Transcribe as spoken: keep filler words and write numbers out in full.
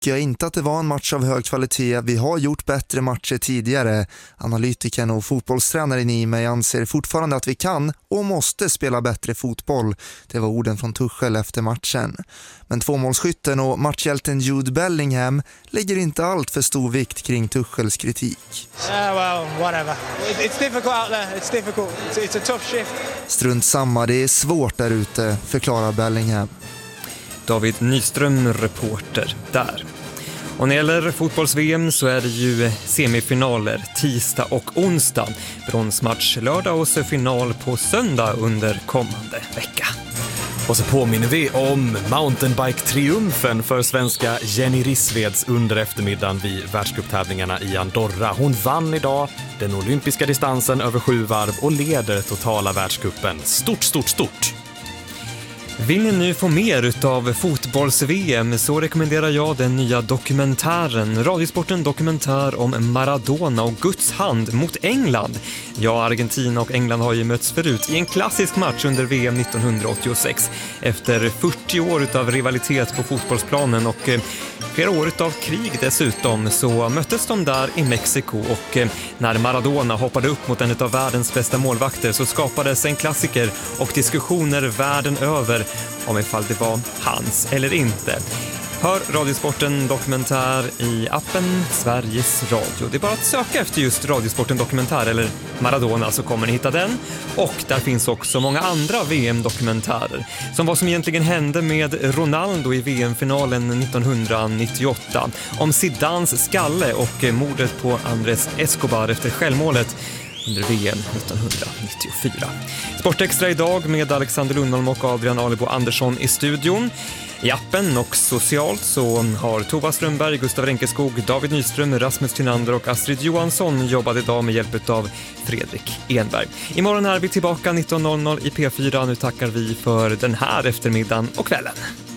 tycker jag inte att det var en match av hög kvalitet. Vi har gjort bättre matcher tidigare. Analytikern och fotbollstränaren i mig anser fortfarande att vi kan och måste spela bättre fotboll. Det var orden från Tuchel efter matchen. Men tvåmålsskytten och matchhjälten Jude Bellingham lägger inte allt för stor vikt kring Tuchels kritik. Yeah, well, whatever. It's difficult out there. It's difficult. It's, it's a tough shift. Strunt samma, det är svårt där ute, förklarar Bellingham. David Nyström, reporter där. Och när det gäller fotbolls-V M så är det ju semifinaler tisdag och onsdag. Bronsmatch lördag och så final på söndag under kommande vecka. Och så påminner vi om mountainbike-triumfen för svenska Jenny Rissveds under eftermiddagen vid världscuptävlingarna i Andorra. Hon vann idag den olympiska distansen över sju varv och leder totala världscupen. Stort, stort, stort! Vill ni nu få mer utav fotbolls-V M så rekommenderar jag den nya dokumentären, Radiosporten dokumentär om Maradona och Guds hand mot England. Ja, Argentina och England har ju mötts förut i en klassisk match under V M nittonhundraåttiosex. Efter fyrtio år utav rivalitet på fotbollsplanen och flera år utav krig dessutom så möttes de där i Mexiko och när Maradona hoppade upp mot en av världens bästa målvakter så skapades en klassiker och diskussioner världen över om ifall det var hans eller inte. Hör Radiosporten dokumentär i appen Sveriges Radio. Det är bara att söka efter just Radiosporten dokumentär eller Maradona så kommer ni hitta den. Och där finns också många andra V M-dokumentärer. Som vad som egentligen hände med Ronaldo i V M-finalen nittonhundranittioåtta. Om Zidans skalle och mordet på Andrés Escobar efter självmålet under V M nittonhundranittiofyra. Sportextra idag med Alexander Lundholm och Adrian Alebo Andersson i studion. I appen och socialt så har Tova Strömberg, Gustav Renkeskog, David Nyström, Rasmus Tynander och Astrid Johansson jobbat idag med hjälp av Fredrik Enberg. Imorgon är vi tillbaka nitton noll noll i P fyra. Nu tackar vi för den här eftermiddagen och kvällen.